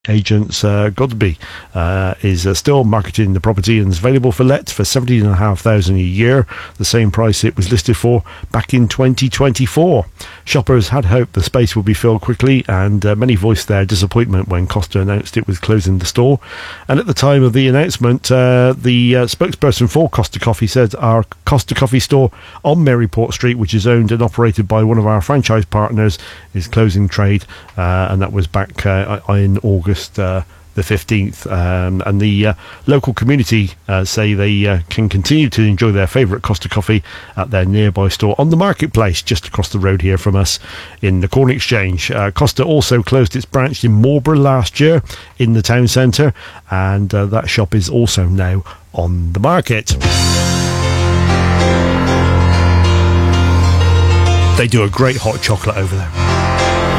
Agents Godby is still marketing the property and is available for let for $17,500 a year, the same price it was listed for back in 2024. Shoppers had hoped the space would be filled quickly, and many voiced their disappointment when Costa announced it was closing the store. And at the time of the announcement, the spokesperson for Costa Coffee said our Costa Coffee store on Maryport Street, which is owned and operated by one of our franchise partners, is closing trade, and that was back in August the 15th, and the local community say they can continue to enjoy their favourite Costa Coffee at their nearby store on the marketplace just across the road here from us in the Corn Exchange. Costa also closed its branch in Marlborough last year in the town centre, and that shop is also now on the market. They do a great hot chocolate over there.